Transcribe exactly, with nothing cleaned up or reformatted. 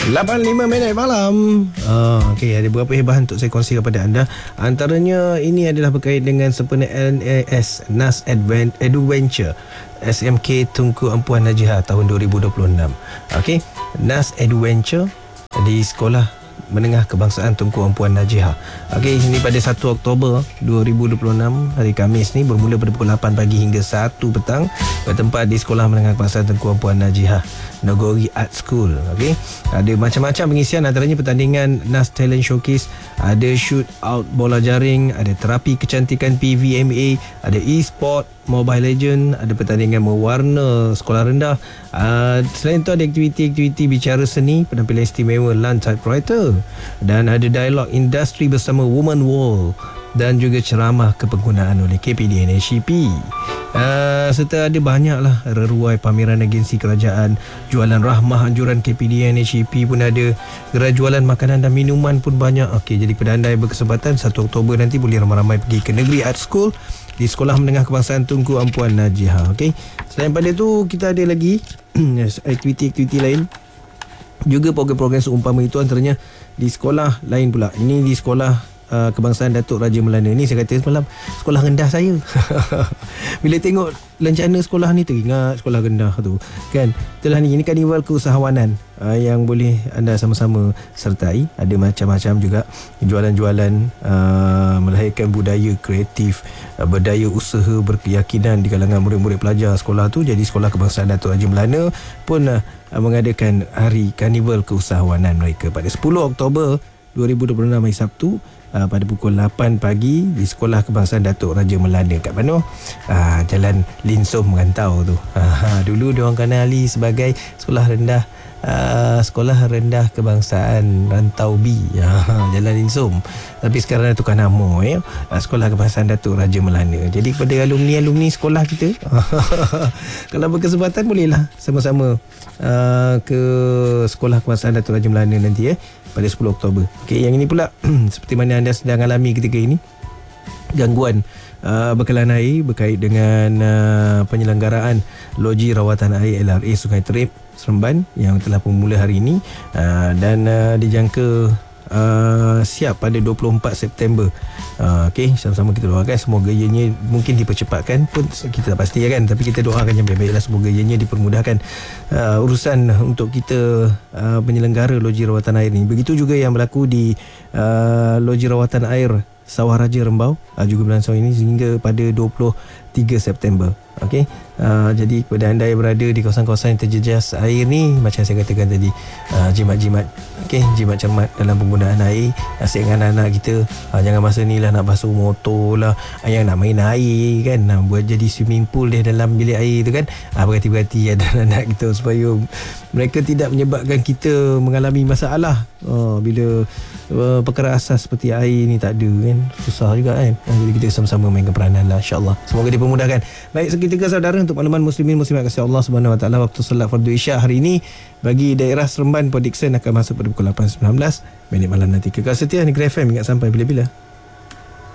lapan lima minit malam. Oh, okay, ada beberapa hebahan untuk saya kongsi kepada anda. Antaranya ini adalah berkait dengan sempena N A S N A S Adventure S M K Tunku Empuan Najihah tahun dua ribu dua puluh enam. Okey, N A S Adventure di Sekolah Menengah Kebangsaan Tunku Empuan Najihah. Okey, ini pada satu Oktober dua ribu dua puluh enam, hari Khamis ni, bermula pada pukul lapan pagi hingga satu petang, bertempat di Sekolah Menengah Kebangsaan Tunku Empuan Najihah, Nagori Art School. Okey, ada macam-macam pengisian, antaranya pertandingan N A S Talent Showcase, ada shoot out bola jaring, ada terapi kecantikan P V M A, ada e-sport, Mobile Legend, ada pertandingan mewarna sekolah rendah. Uh, selain itu ada aktiviti-aktiviti bicara seni, penampilan istimewa Land Typewriter, dan ada dialog industri bersama Woman Wall, dan juga ceramah kepenggunaan oleh K P D N H C P. Uh, serta ada banyaklah reruai pameran agensi kerajaan, jualan rahmah anjuran K P D N H C P pun ada, gerai jualan makanan dan minuman pun banyak. Okey, jadi pedandai berkesempatan satu Oktober nanti boleh ramai-ramai pergi ke Negeri Art School di Sekolah Menengah Kebangsaan Tunku Empuan Najihah. Okey, selain pada tu kita ada lagi aktiviti-aktiviti lain, juga program-program seumpama itu, antaranya di sekolah lain pula. Ini di Sekolah Uh, Kebangsaan Datuk Raja Melana. Ni saya kata semalam sekolah rendah saya. Bila tengok lencana sekolah ni teringat sekolah rendah tu kan. Itulah ni, ini karnival keusahawanan uh, yang boleh anda sama-sama sertai. Ada macam-macam juga jualan-jualan uh, melahirkan budaya kreatif, uh, berdaya usaha berkeyakinan di kalangan murid-murid pelajar sekolah tu. Jadi Sekolah Kebangsaan Datuk Raja Melana pun uh, mengadakan hari karnival keusahawanan mereka pada sepuluh Oktober dua ribu dua puluh enam, hari Sabtu, uh, pada pukul lapan pagi di Sekolah Kebangsaan Datuk Raja Melana kat mana? Uh, Jalan Linsom Merantau tu. Uh, dulu diorang kenali sebagai sekolah rendah uh, Sekolah Rendah Kebangsaan Rantau B, uh, Jalan Linsom. Tapi sekarang dah tukar nama, ya. Uh, Sekolah Kebangsaan Datuk Raja Melana. Jadi kepada alumni-alumni sekolah kita, kalau berkesempatan bolehlah sama-sama uh, ke Sekolah Kebangsaan Datuk Raja Melana nanti, ya, pada sepuluh Oktober. Okey, yang ini pula seperti mana anda sedang alami ketika ini, gangguan uh, bekalan air berkait dengan uh, penyelenggaraan Loji Rawatan Air L R A Sungai Terip Seremban yang telah bermula hari ini, uh, dan uh, dijangka uh, siap pada dua puluh empat September. Uh, Okey, sama-sama kita doakan semoga ianya mungkin dipercepatkan pun, kita tak pasti, ya kan, tapi kita doakan yang baik-baiklah, semoga ianya dipermudahkan uh, urusan untuk kita uh, penyelenggara Loji Rawatan Air ni. Begitu juga yang berlaku di uh, Loji Rawatan Air Sawah Raja Rembau, uh, juga berlangsung ini sehingga pada dua puluh tiga September. Okey, uh, jadi kepada anda yang berada di kawasan-kawasan yang terjejas air ni, macam saya katakan tadi, uh, jimat-jimat, okey, jimat cermat dalam penggunaan air. Nasihat dengan anak kita, uh, jangan masa ni lah nak basuh motor lah, uh, yang nak main air kan, uh, buat jadi swimming pool dia dalam bilik air tu kan. uh, Berhati-hati ada anak kita supaya mereka tidak menyebabkan kita mengalami masalah uh, bila uh, perkara asas seperti air ni tak ada kan, susah juga kan. uh, Jadi kita sama-sama mainkan peranan lah, insyaAllah, semoga dipermudahkan. Baik, seketika saudara, untuk makluman muslimin muslimat kasih Allah Subhanahu Wa Taala, waktu solat fardu Isyak hari ini bagi daerah Seremban, Port Dickson akan masuk pada pukul lapan sembilan belas minit malam nanti. Kekal setia Negeri F M, ingat sampai bila-bila.